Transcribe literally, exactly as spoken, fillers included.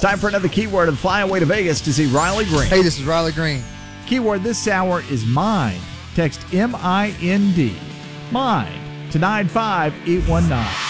Time for another keyword and fly away to Vegas to see Riley Green. Hey, this is Riley Green. Keyword this hour is mind. Text M I N D. Mind to nine five eight one nine.